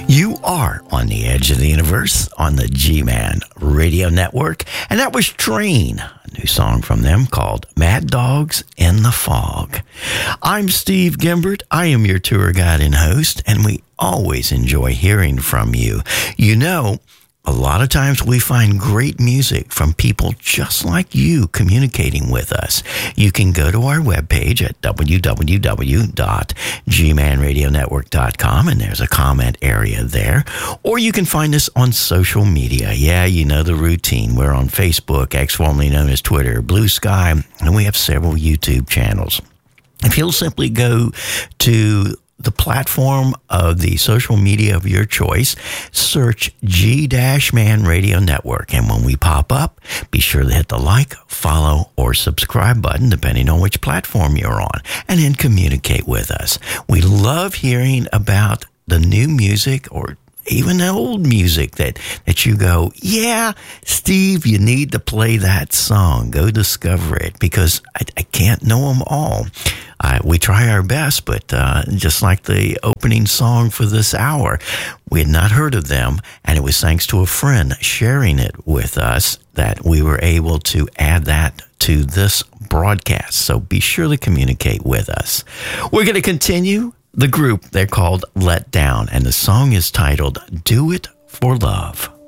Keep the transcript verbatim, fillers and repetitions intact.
You are on the edge of the universe on the G-Man Radio Network, and that was Train, a new song from them called Mad Dogs in the Fog. I'm Steve Gimbert. I am your tour guide and host, and we always enjoy hearing from you. You know, a lot of times we find great music from people just like you communicating with us. You can go to our webpage at w w w dot g man radio network dot com, and there's a comment area there. Or you can find us on social media. Yeah, you know the routine. We're on Facebook, X formerly known as Twitter, Blue Sky, and we have several YouTube channels. If you'll simply go to the platform of the social media of your choice, search G-Man Radio Network. And when we pop up, be sure to hit the like, follow, or subscribe button, depending on which platform you're on, and then communicate with us. We love hearing about the new music or even the old music that, that you go, yeah, Steve, you need to play that song. Go discover it, because I, I can't know them all. Uh, we try our best, but uh, just like the opening song for this hour, we had not heard of them, and it was thanks to a friend sharing it with us that we were able to add that to this broadcast. So be sure to communicate with us. We're going to continue. The group, they're called Let Down, and the song is titled Do It for Love.